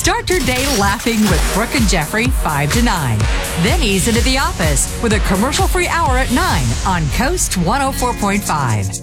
Start your day laughing with Brooke and Jeffrey 5 to 9. Then ease into the office with a commercial-free hour at 9 on Coast 104.5.